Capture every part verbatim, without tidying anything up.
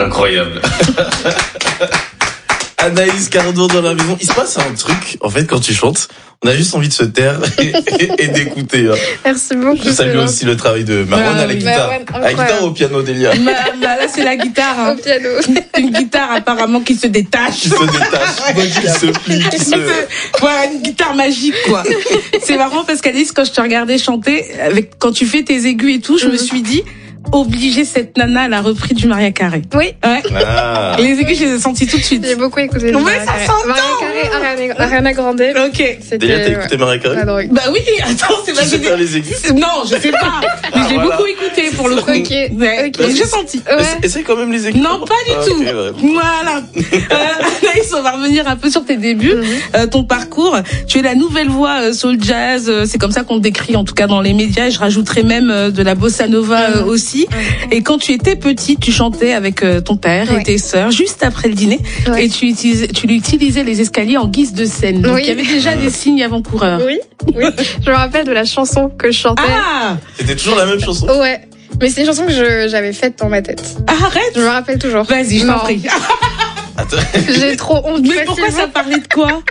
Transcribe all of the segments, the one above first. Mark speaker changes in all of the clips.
Speaker 1: Incroyable. Anaïs Cardo dans la maison. Il se passe un truc, en fait, quand tu chantes. On a juste envie de se taire et, et, et d'écouter.
Speaker 2: Merci beaucoup.
Speaker 1: Je salue aussi le travail de Marwan
Speaker 3: bah,
Speaker 1: à la
Speaker 3: oui.
Speaker 1: guitare.
Speaker 2: Marwan,
Speaker 1: à la guitare ou au piano, Delia?
Speaker 3: Bah, bah, là, c'est la guitare. Hein.
Speaker 2: Au piano.
Speaker 3: Une guitare apparemment qui se détache.
Speaker 1: Qui se détache, qui se plie, qui se...
Speaker 3: Voilà, une guitare magique, quoi. C'est marrant parce qu'Alice, quand je te regardais chanter, avec, quand tu fais tes aigus et tout, je mm-hmm. me suis dit, obligée, cette nana, elle a repris du Maria Carey.
Speaker 2: Oui.
Speaker 3: Ouais.
Speaker 1: Ah.
Speaker 3: Les aigus, je les ai sentis tout de suite.
Speaker 2: J'ai beaucoup écouté du
Speaker 3: Mais
Speaker 2: Maria
Speaker 3: ça
Speaker 2: Carey.
Speaker 3: s'entend.
Speaker 2: Maria Carey, Ariana, Ariana Grande.
Speaker 3: Ok.
Speaker 1: Delia, t'as écouté
Speaker 2: ouais,
Speaker 1: Maria Carey?
Speaker 2: la drogue.
Speaker 3: Bah oui, attends, c'est pas
Speaker 1: Tu sais faire les aigus?
Speaker 3: Non, je sais pas. Mais
Speaker 1: Ah,
Speaker 3: j'ai
Speaker 1: voilà.
Speaker 3: beaucoup écouté pour le coup.
Speaker 2: Ok.
Speaker 3: Ouais.
Speaker 2: Ok.
Speaker 3: J'ai senti.
Speaker 2: Ouais.
Speaker 1: Essaye quand même les aigus.
Speaker 3: Non, pas du
Speaker 1: ah,
Speaker 3: tout.
Speaker 1: Okay, ouais.
Speaker 3: Voilà. Euh, Anaïs, on va revenir un peu sur tes débuts, mm-hmm. euh, ton parcours. Tu es la nouvelle voix euh, soul jazz. Euh, c'est comme ça qu'on te décrit, en tout cas dans les médias. Et je rajouterais même euh, de la bossa nova euh, aussi. Mm-hmm. Et quand tu étais petite, tu chantais avec euh, ton père
Speaker 2: ouais.
Speaker 3: et tes sœurs juste après le dîner. Ouais. Et tu utilisais, tu utilisais les escaliers en guise de scène. Donc
Speaker 2: oui.
Speaker 3: il y avait déjà des signes avant-coureurs.
Speaker 2: Oui. Oui. Je me rappelle de la chanson que je chantais.
Speaker 3: Ah.
Speaker 1: C'était toujours la même chanson.
Speaker 2: Ouais. Mais c'est une chanson que je, j'avais faite dans ma tête.
Speaker 3: Ah, arrête.
Speaker 2: Je me rappelle toujours.
Speaker 3: Vas-y, je t'en prie.
Speaker 1: Attends.
Speaker 2: J'ai trop honte.
Speaker 3: Mais pourquoi ça parlait de quoi?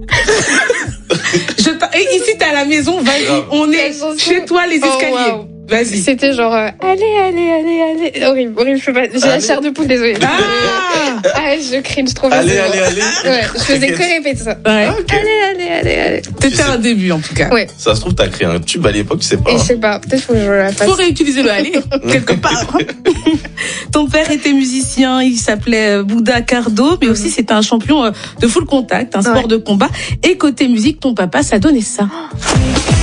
Speaker 3: je Et ici, t'es à la maison, vas-y, on est chez toi, les escaliers. Oh, wow. Vas-y.
Speaker 2: C'était genre, euh, allez, allez, allez, allez. Horrible, horrible, je peux pas. J'ai allez. La chair de poule, désolée.
Speaker 3: Ah,
Speaker 2: ah je cringe trop bien.
Speaker 1: Allez, allez, allez.
Speaker 2: Ouais, je faisais que répéter ça.
Speaker 3: Ouais.
Speaker 2: Ah, okay. Allez, allez, allez, allez.
Speaker 3: C'était un début, en tout cas.
Speaker 2: Ouais.
Speaker 1: Ça se trouve, t'as créé un tube à l'époque, tu sais pas.
Speaker 2: Et je sais pas, peut-être faut que je la fasse.
Speaker 3: Faut réutiliser le aller, quelque part. Ton père était musicien, il s'appelait Bouddha Cardo, mais aussi c'était un champion de full contact, un sport ouais. de combat. Et côté musique, ton papa, ça donnait ça.